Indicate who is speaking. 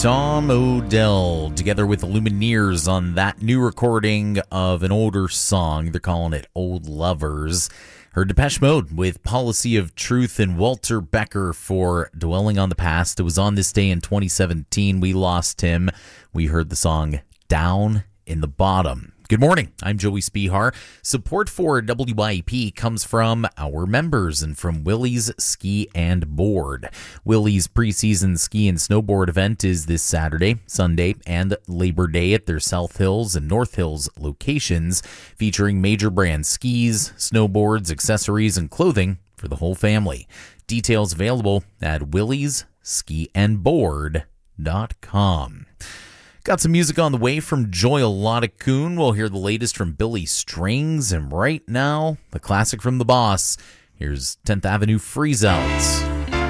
Speaker 1: Tom Odell together with the Lumineers on that new recording of an older song. They're calling it Old Lovers. Heard Depeche Mode with Policy of Truth and Walter Becker for Dwelling on the Past. It was on this day in 2017. We lost him. We heard the song Down in the Bottom. Good morning. I'm Joey Spihar. Support for WYEP comes from our members and from Willys Ski and Board. Willys preseason ski and snowboard event is this Saturday, Sunday, and Labor Day at their South Hills and North Hills locations, featuring major brand skis, snowboards, accessories, and clothing for the whole family. Details available at willysskiandboard.com. Got some music on the way from Joel Loticoon. We'll hear the latest from Billy Strings, and right now, the classic from The Boss. Here's 10th Avenue Freeze Out.